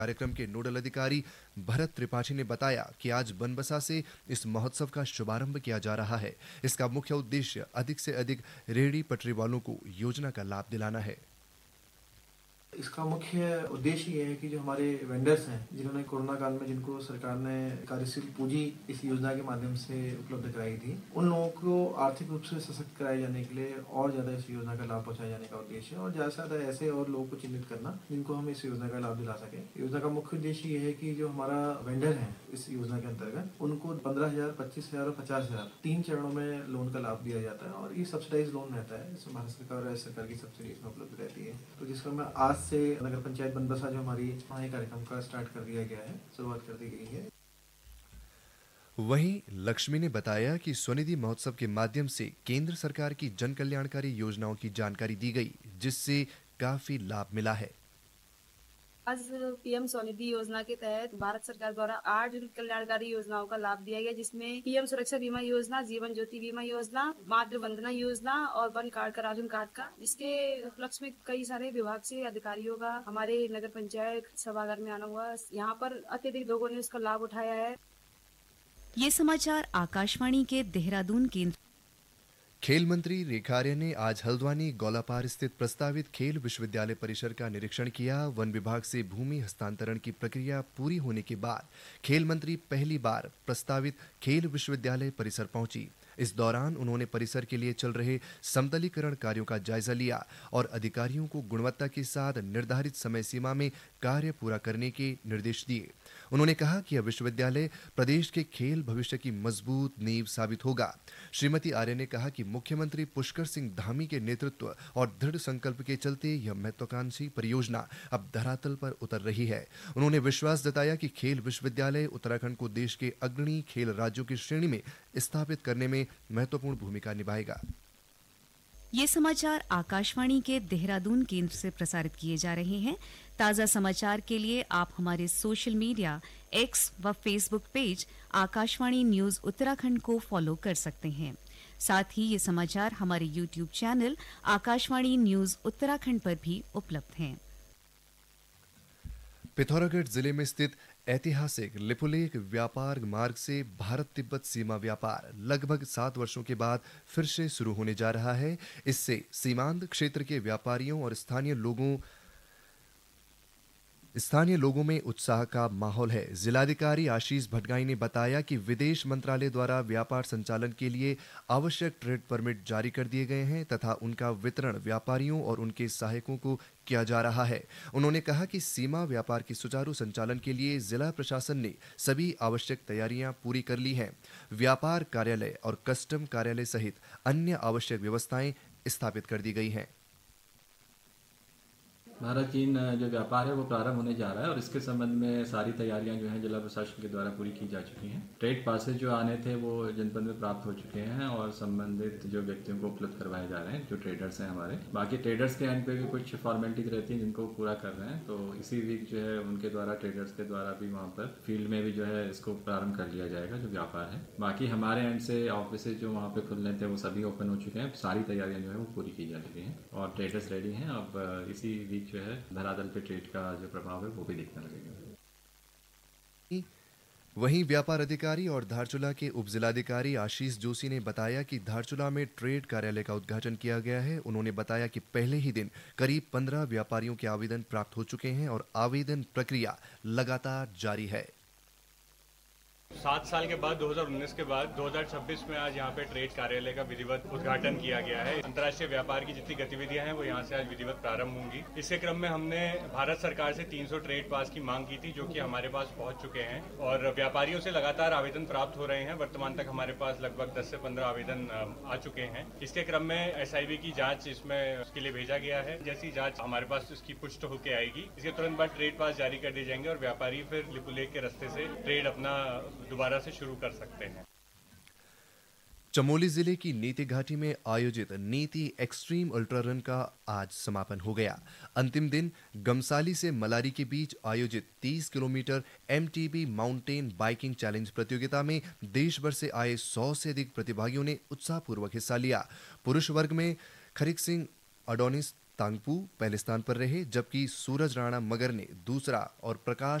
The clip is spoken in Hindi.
कार्यक्रम के नोडल अधिकारी भरत त्रिपाठी ने बताया कि आज बनबसा से इस महोत्सव का शुभारंभ किया जा रहा है। इसका मुख्य उद्देश्य अधिक से अधिक रेहड़ी पटरी वालों को योजना का लाभ दिलाना है। इसका मुख्य उद्देश्य ये है कि जो हमारे वेंडर्स हैं, जिन्होंने कोरोना काल में जिनको सरकार ने कार्यशील पूंजी इस योजना के माध्यम से उपलब्ध कराई थी, उन लोगों को आर्थिक रूप से सशक्त कराए जाने के लिए और ज्यादा इस योजना का लाभ पहुंचाए जाने का उद्देश्य है और ज्यादा से ज्यादा ऐसे और लोगों को चिन्हित करना जिनको हम इस योजना का लाभ दिला सके। योजना का मुख्य उद्देश्य ये है कि जो हमारा वेंडर है इस योजना के अंतर्गत उनको 15,000, 25,000 और 50,000 तीन चरणों में लोन का लाभ दिया जाता है और ये सब्सिडाइज लोन रहता है। इसमें भारत सरकार और राज्य सरकार की सब्सिडी इसमें उपलब्ध रहती है। तो जिसका मैं आज से नगर पंचायत बनबसा जो हमारी वहाँ कार्यक्रम का स्टार्ट कर दिया गया है, शुरुआत कर दी गई है। वहीं लक्ष्मी ने बताया कि स्वनिधि महोत्सव के माध्यम से केंद्र सरकार की जन कल्याणकारी योजनाओं की जानकारी दी गई, जिससे काफी लाभ मिला है। आज पीएम स्वनिधि योजना के तहत भारत सरकार द्वारा 8 कल्याणकारी योजनाओं का लाभ दिया गया, जिसमें पीएम सुरक्षा बीमा योजना, जीवन ज्योति बीमा योजना, मातृ वंदना योजना और वन कार्ड का, राशन कार्ड का। इसके उपलक्ष्य में कई सारे विभाग से अधिकारियों का हमारे नगर पंचायत सभागार में आना हुआ। यहाँ पर अत्यधिक लोगों ने उसका लाभ उठाया है। ये समाचार आकाशवाणी के देहरादून केंद्र। खेल मंत्री रेखा आर्य ने आज हल्द्वानी गौलापार स्थित प्रस्तावित खेल विश्वविद्यालय परिसर का निरीक्षण किया। वन विभाग से भूमि हस्तांतरण की प्रक्रिया पूरी होने के बाद खेल मंत्री पहली बार प्रस्तावित खेल विश्वविद्यालय परिसर पहुंची। इस दौरान उन्होंने परिसर के लिए चल रहे समतलीकरण कार्यों का जायजा लिया और अधिकारियों को गुणवत्ता के साथ निर्धारित समय सीमा में कार्य पूरा करने के निर्देश दिए। उन्होंने कहा कि यह विश्वविद्यालय प्रदेश के खेल भविष्य की मजबूत नींव साबित होगा। श्रीमती आर्य ने कहा कि मुख्यमंत्री पुष्कर सिंह धामी के नेतृत्व और दृढ़ संकल्प के चलते यह महत्वाकांक्षी परियोजना अब धरातल पर उतर रही है। उन्होंने विश्वास जताया कि खेल विश्वविद्यालय उत्तराखंड को देश के अग्रणी खेल राज्यों की श्रेणी में स्थापित करने में महत्वपूर्ण भूमिका निभाएगा। ये समाचार आकाशवाणी के देहरादून केंद्र से प्रसारित किए जा रहे हैं। ताज़ा समाचार के लिए आप हमारे सोशल मीडिया एक्स व Facebook page Akashvani news Uttarakhand को फॉलो कर सकते हैं। साथ ही ये समाचार हमारे YouTube channel Akashvani news Uttarakhand पर भी उपलब्ध हैं। पिथौरागढ़ जिले में स्थित ऐतिहासिक लिपुलेख व्यापार मार्ग से भारत तिब्बत सीमा व्यापार लगभग 7 वर्षों के बाद फिर से शुरू होने जा रहा है। इससे सीमांत क्षेत्र के व्यापारियों और स्थानीय लोगों में उत्साह का माहौल है। जिलाधिकारी आशीष भटगाई ने बताया कि विदेश मंत्रालय द्वारा व्यापार संचालन के लिए आवश्यक ट्रेड परमिट जारी कर दिए गए हैं तथा उनका वितरण व्यापारियों और उनके सहायकों को किया जा रहा है। उन्होंने कहा कि सीमा व्यापार के सुचारू संचालन के लिए जिला प्रशासन ने सभी आवश्यक तैयारियां पूरी कर ली हैं। व्यापार कार्यालय और कस्टम कार्यालय सहित अन्य आवश्यक व्यवस्थाएं स्थापित कर दी गई हैं। भारत चीन जो व्यापार है वो प्रारंभ होने जा रहा है और इसके संबंध में सारी तैयारियां जो हैं जिला प्रशासन के द्वारा पूरी की जा चुकी हैं। ट्रेड पासेज जो आने थे वो जनपद में प्राप्त हो चुके हैं और संबंधित जो व्यक्तियों को उपलब्ध करवाए जा रहे हैं, जो ट्रेडर्स हैं हमारे। बाकी ट्रेडर्स के एंड पे भी कुछ फॉर्मेलिटीज रहती हैं जिनको पूरा कर रहे हैं, तो इसी वीक जो है उनके द्वारा ट्रेडर्स के द्वारा भी वहाँ पर फील्ड में भी जो है इसको प्रारंभ कर लिया जाएगा जो व्यापार है। बाकी हमारे एंड से ऑफिस जो वहाँ पे खुलने थे वो सभी ओपन हो चुके हैं। सारी तैयारियां जो है वो पूरी की जा चुकी हैं और ट्रेडर्स रेडी हैं। अब इसी वीक जो है धरातल पे ट्रेड का जो प्रभाव है वो भी दिखने लगेगा। वहीं व्यापार अधिकारी और धारचूला के उप जिलाधिकारी आशीष जोशी ने बताया कि धारचूला में ट्रेड कार्यालय का उद्घाटन किया गया है। उन्होंने बताया कि पहले ही दिन करीब 15 व्यापारियों के आवेदन प्राप्त हो चुके हैं और आवेदन प्रक्रिया लगातार जारी है। 7 साल के बाद 2019 के बाद 2026 में आज यहाँ पे ट्रेड कार्यालय का विधिवत उद्घाटन किया गया है। अंतर्राष्ट्रीय व्यापार की जितनी गतिविधियां हैं वो यहाँ से आज विधिवत प्रारंभ होंगी। इसी क्रम में हमने भारत सरकार से 300 ट्रेड पास की मांग की थी, जो कि हमारे पास पहुंच चुके हैं और व्यापारियों से लगातार आवेदन प्राप्त हो रहे हैं। वर्तमान तक हमारे पास लगभग 10 से 15 आवेदन आ चुके हैं। इसके क्रम में SIB की जाँच इसमें उसके लिए भेजा गया है। जैसी जाँच हमारे पास इसकी पुष्ट होकर आएगी, इसके तुरंत बाद ट्रेड पास जारी कर दिए जाएंगे और व्यापारी फिर लिपुलेख के रास्ते से ट्रेड अपना दोबारा से शुरू कर सकते हैं। चमोली जिले की नीति घाटी में आयोजित नीति एक्सट्रीम अल्ट्रा रन का आज समापन हो गया। अंतिम दिन गमसाली से मलारी के बीच आयोजित 30 kilometre MTB mountain biking challenge प्रतियोगिता में देश भर से आए 100 से अधिक प्रतिभागियों ने उत्साहपूर्वक हिस्सा लिया। पुरुष वर्ग में खरिक सिंह अडोनिस तांगपू पहले स्थान पर रहे, जबकि सूरज राणा मगर ने दूसरा और प्रकाश